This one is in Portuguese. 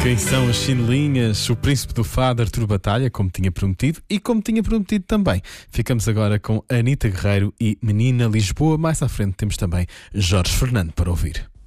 Quem são as chinelinhas? O príncipe do fado, Artur Batalha, como tinha prometido, e como tinha prometido também. Ficamos agora com Anitta Guerreiro e Menina Lisboa. Mais à frente temos também Jorge Fernando para ouvir.